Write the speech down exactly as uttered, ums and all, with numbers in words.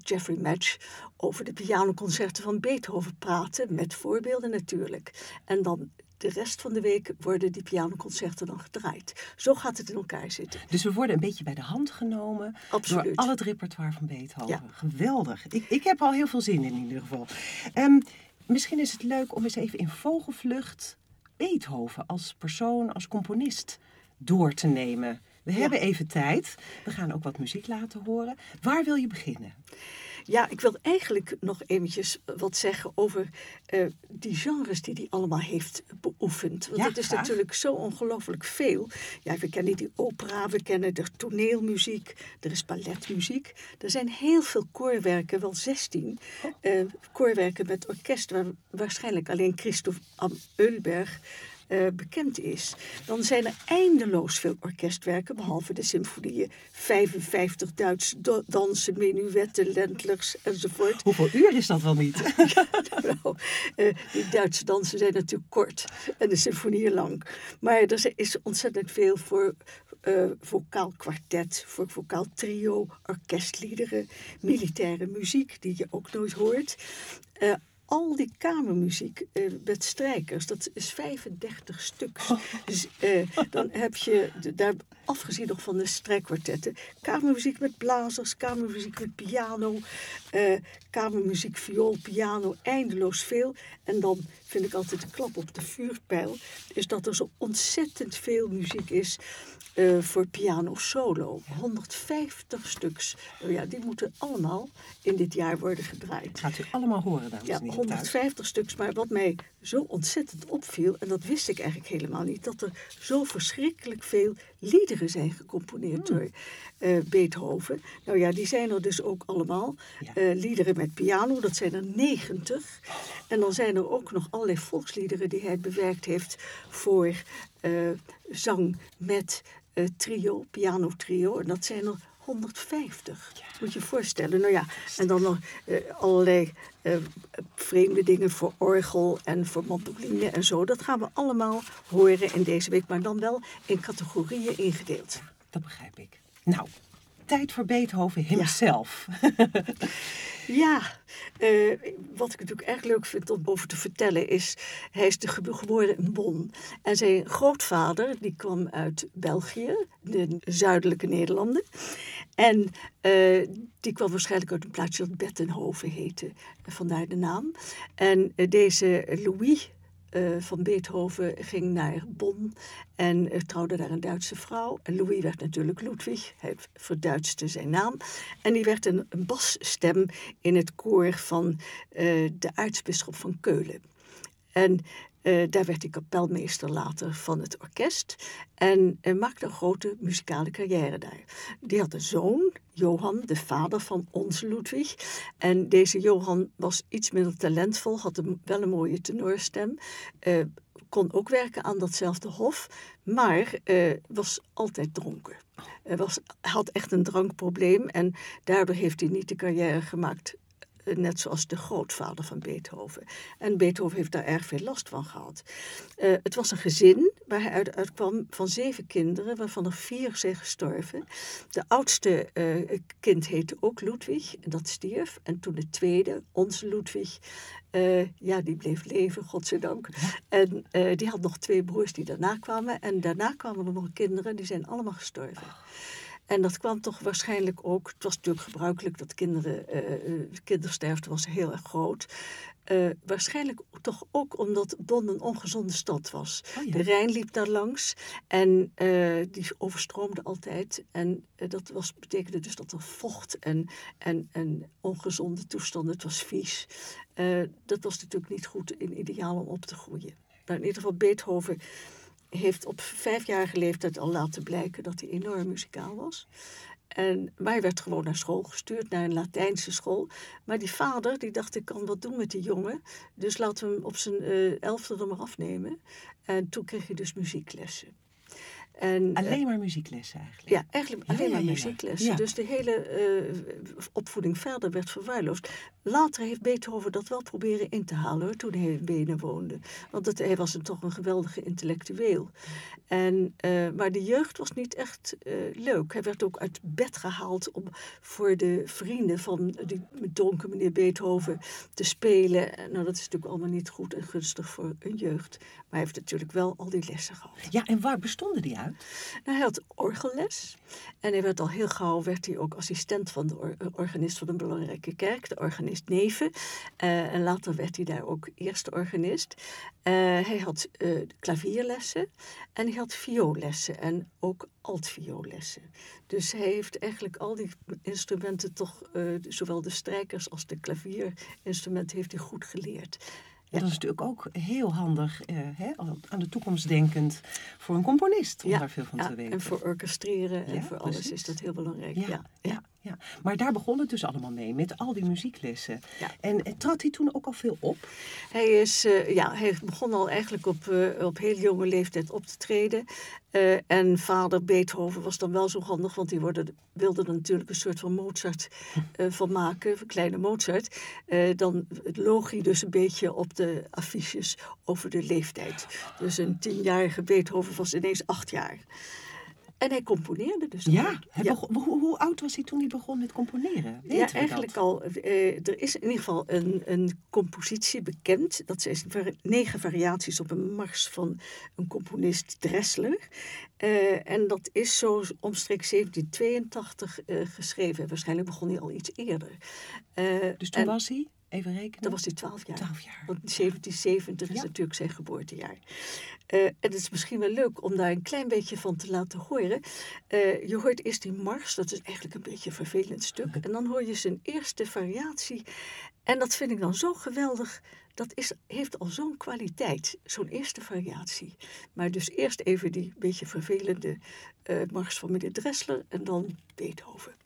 Jeffrey Match over de pianoconcerten van Beethoven praten, met voorbeelden natuurlijk. En dan de rest van de week worden die pianoconcerten dan gedraaid. Zo gaat het in elkaar zitten. Dus we worden een beetje bij de hand genomen Absoluut. door al het repertoire van Beethoven. Ja. Geweldig. Ik, ik heb al heel veel zin in, in ieder geval. Um, misschien is het leuk om eens even in vogelvlucht Beethoven als persoon, als componist door te nemen. We ja. hebben even tijd. We gaan ook wat muziek laten horen. Waar wil je beginnen? Ja, ik wil eigenlijk nog eventjes wat zeggen over uh, die genres die hij allemaal heeft beoefend. Want ja, het is graag. natuurlijk zo ongelooflijk veel. Ja, we kennen die opera, we kennen de toneelmuziek, er is balletmuziek. Er zijn heel veel koorwerken, wel zestien uh, koorwerken met orkest, waar waarschijnlijk alleen Christoph Eulberg Uh, bekend is. Dan zijn er eindeloos veel orkestwerken, behalve de symfonieën. vijfenvijftig Duitse do- dansen, menuetten, Ländlers enzovoort. Hoeveel uur is dat wel niet? ja, nou, uh, die Duitse dansen zijn natuurlijk kort en de symfonieën lang. Maar er is ontzettend veel voor uh, vocaal kwartet, voor vocaal trio, orkestliederen, militaire muziek, die je ook nooit hoort. Uh, Al die kamermuziek uh, met strijkers, dat is vijfendertig stuks. Oh. Dus uh, dan heb je, de, daar afgezien nog van de strijkkwartetten, kamermuziek met blazers, kamermuziek met piano, uh, kamermuziek, viool, piano, eindeloos veel. En dan vind ik altijd de klap op de vuurpijl, is dat er zo ontzettend veel muziek is Uh, voor piano solo. honderdvijftig stuks. Nou ja, die moeten allemaal in dit jaar worden gedraaid. Gaat u allemaal horen, dames en heren. Ja, honderdvijftig stuks. Maar wat mij zo ontzettend opviel, en dat wist ik eigenlijk helemaal niet, dat er zo verschrikkelijk veel liederen zijn gecomponeerd hmm. door uh, Beethoven. Nou ja, die zijn er dus ook allemaal. Ja. Uh, liederen met piano, dat zijn er negentig. En dan zijn er ook nog allerlei volksliederen die hij bewerkt heeft voor uh, zang met Uh, trio, piano trio, en dat zijn er honderdvijftig. Ja. Moet je je voorstellen. Nou ja, en dan nog uh, allerlei uh, vreemde dingen voor orgel en voor mandoline en zo. Dat gaan we allemaal horen in deze week, maar dan wel in categorieën ingedeeld. Ja, dat begrijp ik. Nou, tijd voor Beethoven himself. Ja. Ja, uh, wat ik natuurlijk erg leuk vind om over te vertellen is, hij is de ge- geboren in Bonn. En zijn grootvader, die kwam uit België, de zuidelijke Nederlanden. En uh, die kwam waarschijnlijk uit een plaatsje dat Bettenhoven heette, vandaar de naam. En uh, deze Louis Uh, van Beethoven ging naar Bonn en uh, trouwde daar een Duitse vrouw. En Louis werd natuurlijk Ludwig, hij verduitste zijn naam. En die werd een, een basstem in het koor van uh, de aartsbisschop van Keulen. En uh, daar werd hij kapelmeester later van het orkest en uh, maakte een grote muzikale carrière daar. Die had een zoon, Johan, de vader van onze Ludwig. En deze Johan was iets minder talentvol, had een, wel een mooie tenorstem, uh, kon ook werken aan datzelfde hof, maar uh, was altijd dronken. Hij was, had echt een drankprobleem en daardoor heeft hij niet de carrière gemaakt, net zoals de grootvader van Beethoven. En Beethoven heeft daar erg veel last van gehad. Uh, het was een gezin waar hij uit, uitkwam van zeven kinderen, waarvan er vier zijn gestorven. De oudste uh, kind heette ook Ludwig, en dat stierf. En toen de tweede, onze Ludwig, uh, ja, die bleef leven, godzijdank. En uh, die had nog twee broers die daarna kwamen. En daarna kwamen er nog kinderen, die zijn allemaal gestorven. En dat kwam toch waarschijnlijk ook, het was natuurlijk gebruikelijk dat kinderen, uh, kindersterfte was heel erg groot. Uh, waarschijnlijk toch ook omdat Bonn een ongezonde stad was. Oh ja. De Rijn liep daar langs en uh, die overstroomde altijd. En uh, dat was, betekende dus dat er vocht en, en, en ongezonde toestanden, het was vies. Uh, dat was natuurlijk niet goed in ideaal om op te groeien. Maar in ieder geval Beethoven heeft op vijfjarige leeftijd al laten blijken dat hij enorm muzikaal was. En, maar hij werd gewoon naar school gestuurd, naar een Latijnse school. Maar die vader, die dacht, ik kan wat doen met die jongen. Dus laten we hem op zijn uh, elfde er maar afnemen. En toen kreeg hij dus muzieklessen. En, Alleen maar muzieklessen eigenlijk? Ja, eigenlijk alleen ja, maar ja, ja. muzieklessen. Ja. Dus de hele uh, opvoeding verder werd verwaarloosd. Later heeft Beethoven dat wel proberen in te halen, hoor, toen hij in Wenen woonde. Want het, hij was een, toch een geweldige intellectueel. En, uh, maar de jeugd was niet echt uh, leuk. Hij werd ook uit bed gehaald om voor de vrienden van die dronken meneer Beethoven te spelen. Nou, dat is natuurlijk allemaal niet goed en gunstig voor een jeugd. Maar hij heeft natuurlijk wel al die lessen gehad. Ja, en waar bestonden die uit? Nou, hij had orgelles. En hij werd al heel gauw werd hij ook assistent van de or- organist van een belangrijke kerk, de organist Neven. Uh, en later werd hij daar ook eerste organist. Uh, hij had uh, klavierlessen en hij had vioollessen en ook altvioollessen. Dus hij heeft eigenlijk al die instrumenten toch, uh, zowel de strijkers als de klavierinstrumenten, heeft hij goed geleerd. Ja. Dat is natuurlijk ook heel handig, uh, hè, aan de toekomst denkend voor een componist om ja, daar veel van ja, te weten. En voor orchestreren en ja, voor precies. alles is dat heel belangrijk. Ja, ja, ja. ja. Ja, maar daar begon het dus allemaal mee, met al die muzieklessen. Ja. En, en trad hij toen ook al veel op? Hij, is, uh, ja, hij begon al eigenlijk op, uh, op heel jonge leeftijd op te treden. Uh, en vader Beethoven was dan wel zo handig, want die worden, wilde er natuurlijk een soort van Mozart uh, van maken, een kleine Mozart. Uh, dan loog hij dus een beetje op de affiches over de leeftijd. Dus een tienjarige Beethoven was ineens acht jaar. En hij componeerde dus al. Ja, hij ja. Begon, hoe, hoe oud was hij toen hij begon met componeren? Weet ja, we eigenlijk dat? al. Uh, er is in ieder geval een, een compositie bekend. Dat zijn negen variaties op een mars van een componist Dressler. Uh, en dat is zo omstreeks zeventien tweeëntachtig uh, geschreven. Waarschijnlijk begon hij al iets eerder. Uh, dus toen en, was hij, even rekenen? Dan was hij twaalf jaar. twaalf jaar. Want zeventien zeventig is ja. natuurlijk zijn geboortejaar. Uh, en het is misschien wel leuk om daar een klein beetje van te laten horen. Uh, je hoort eerst die mars, dat is eigenlijk een beetje een vervelend stuk. En dan hoor je zijn eerste variatie. En dat vind ik dan zo geweldig. Dat is, heeft al zo'n kwaliteit, zo'n eerste variatie. Maar dus eerst even die beetje vervelende uh, mars van meneer Dressler en dan Beethoven.